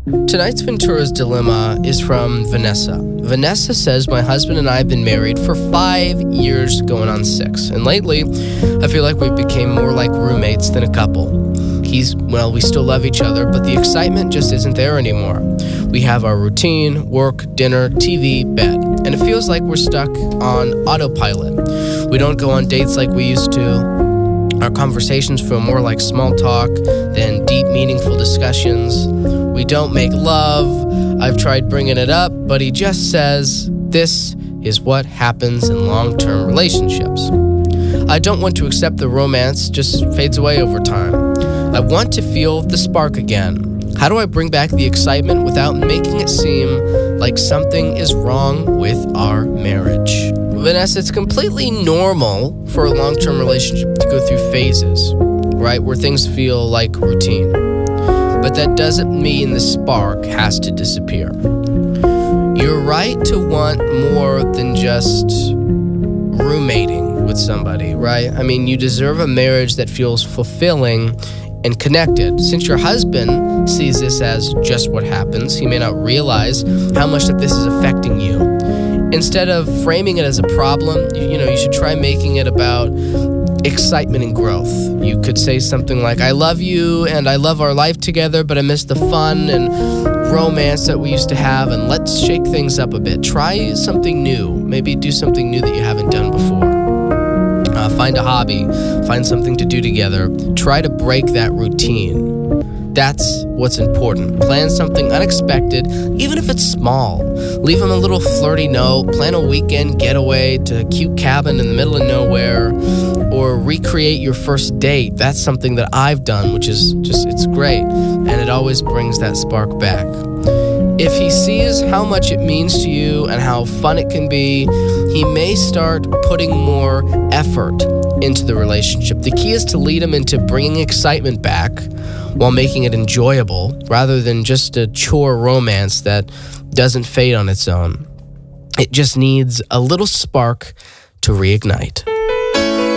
Tonight's Ventura's Dilemma is from Vanessa. Vanessa says, my husband and I have been married for 5 years, going on 6. And lately, I feel like we became more like roommates than a couple. We still love each other, but the excitement just isn't there anymore. We have our routine, work, dinner, TV, bed. And it feels like we're stuck on autopilot. We don't go on dates like we used to. Our conversations feel more like small talk than deep, meaningful discussions. We don't make love. I've tried bringing it up, but he just says, this is what happens in long-term relationships. I don't want to accept the romance just fades away over time. I want to feel the spark again. How do I bring back the excitement without making it seem like something is wrong with our marriage? Vanessa, it's completely normal for a long-term relationship to go through phases, right, where things feel like routine. But that doesn't mean the spark has to disappear. You're right to want more than just roommating with somebody, right? I mean, you deserve a marriage that feels fulfilling and connected. Since your husband sees this as just what happens, he may not realize how much that this is affecting you. Instead of framing it as a problem, you should try making it about excitement and growth. You could say something like, I love you and I love our life together, but I miss the fun and romance that we used to have, and let's shake things up a bit. Try something new. Maybe do something new that you haven't done before. Find a hobby. Find something to do together. Try to break that routine. That's what's important. Plan something unexpected, even if it's small. Leave him a little flirty note. Plan a weekend getaway to a cute cabin in the middle of nowhere, or recreate your first date. That's something that I've done, which is it's great, and it always brings that spark back. If he sees how much it means to you and how fun it can be, he may start putting more effort into the relationship. The key is to lead him into bringing excitement back while making it enjoyable, rather than just a chore romance that doesn't fade on its own. It just needs a little spark to reignite.